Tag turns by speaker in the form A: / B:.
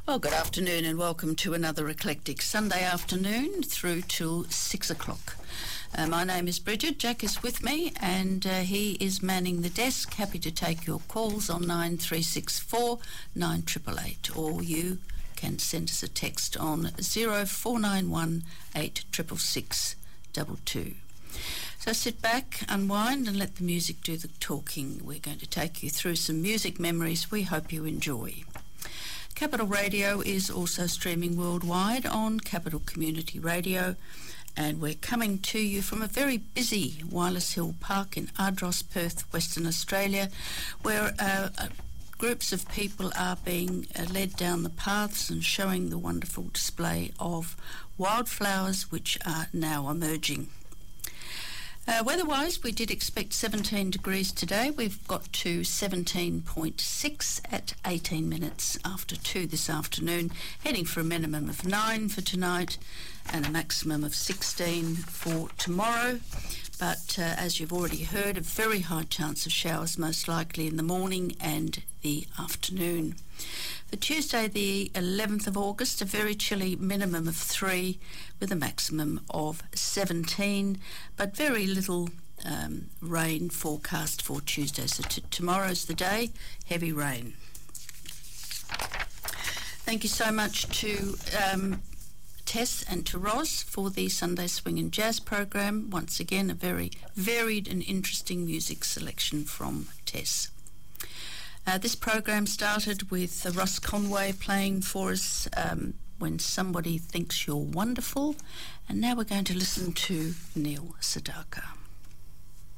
A: Well, good afternoon and welcome to another eclectic Sunday afternoon through till 6 o'clock. My name is Bridget. Jack is with me and he is manning the desk. Happy to take your calls on 9364 9888, or you can send us a text on 0491 866 22. So sit back, unwind and let the music do the talking. We're going to take you through some music memories we hope you enjoy. Capital Radio is also streaming worldwide on Capital Community Radio, and we're coming to you from a very busy Wireless Hill Park in Ardross, Perth, Western Australia, where groups of people are being led down the paths and showing the wonderful display of wildflowers which are now emerging. Weather-wise, we did expect 17 degrees today. We've got to 17.6 at 18 minutes after 2 this afternoon, heading for a minimum of 9 for tonight and a maximum of 16 for tomorrow. But as you've already heard, a very high chance of showers, most likely in the morning and the afternoon. For Tuesday, the 11th of August, a very chilly minimum of 3 with a maximum of 17, but very little rain forecast for Tuesday. So tomorrow's the day, heavy rain. Thank you so much to Tess and to Roz for the Sunday Swing and Jazz program. Once again, a very varied and interesting music selection from Tess. This program started with Russ Conway playing for us When Somebody Thinks You're Wonderful, and now we're going to listen to Neil Sedaka.